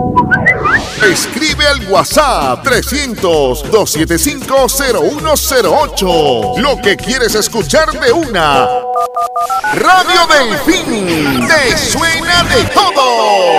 Escribe al WhatsApp 300-275-0108. Lo que quieres escuchar de una. Radio Delfín, te suena de todo.